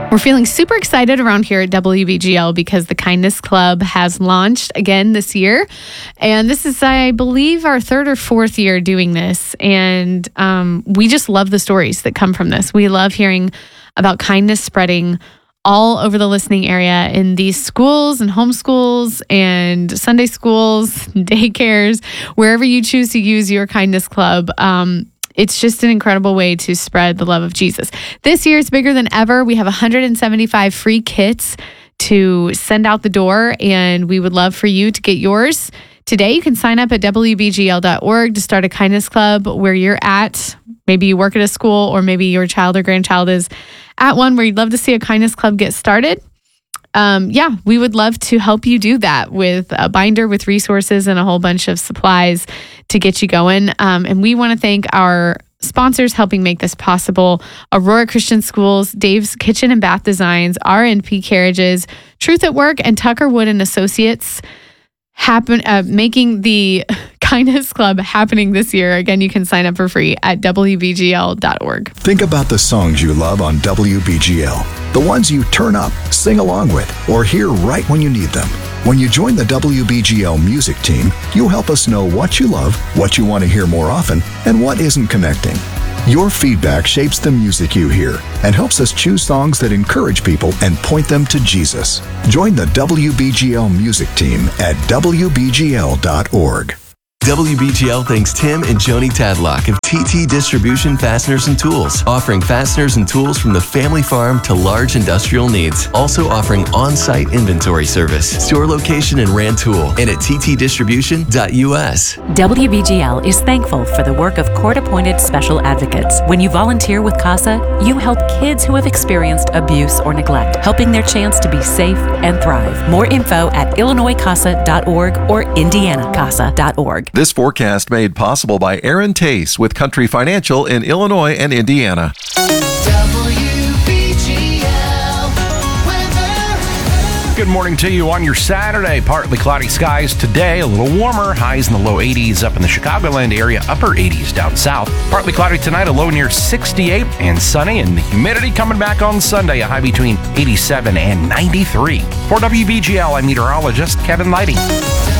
We're feeling super excited around here at WBGL because the Kindness Club has launched again this year. And this is, I believe, our third or fourth year doing this. And we just love the stories that come from this. We love hearing about kindness spreading all over the listening area in these schools and homeschools and Sunday schools, daycares, wherever you choose to use your Kindness Club. It's just an incredible way to spread the love of Jesus. This year, it's bigger than ever. We have 175 free kits to send out the door, and we would love for you to get yours. Today, you can sign up at WBGL.org to start a Kindness Club where you're at. Maybe you work at a school, or maybe your child or grandchild is at one where you'd love to see a Kindness Club get started. We would love to help you do that with a binder with resources and a whole bunch of supplies to get you going. And we want to thank our sponsors helping make this possible: Aurora Christian Schools, Dave's Kitchen and Bath Designs, R&P Carriages, Truth at Work, and Tucker Wood and Associates making the Kindness Club happening this year. Again, you can sign up for free at WBGL.org. Think about the songs you love on WBGL, the ones you turn up, sing along with, or hear right when you need them. When you join the WBGL music team, you'll help us know what you love, what you want to hear more often, and what isn't connecting. Your feedback shapes the music you hear and helps us choose songs that encourage people and point them to Jesus. Join the WBGL music team at WBGL.org. WBGL thanks Tim and Joni Tadlock of TT Distribution Fasteners and Tools, offering fasteners and tools from the family farm to large industrial needs. Also offering on-site inventory service. Store location in Rantoul and at ttdistribution.us. WBGL is thankful for the work of court-appointed special advocates. When you volunteer with CASA, you help kids who have experienced abuse or neglect, helping their chance to be safe and thrive. More info at IllinoisCASA.org or IndianaCASA.org. This forecast made possible by Aaron Tace with Country Financial in Illinois and Indiana. Good morning to you on your Saturday. Partly cloudy skies today, a little warmer, highs in the low 80s up in the Chicagoland area, upper 80s down south. Partly cloudy tonight, a low near 68 and sunny, and the humidity coming back on Sunday, a high between 87 and 93. For WBGL, I'm meteorologist Kevin Lighting.